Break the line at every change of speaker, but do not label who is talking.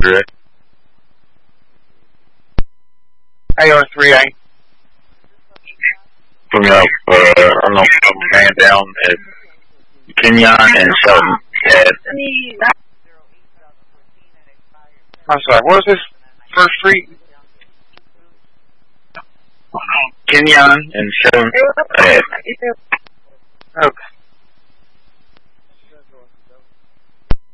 Correct.
AR3A.
Put me up, I'm gonna put a man down at Kenyon and Shelton.
I'm sorry, what was this first street?
Kenyon and Shelton.
Okay.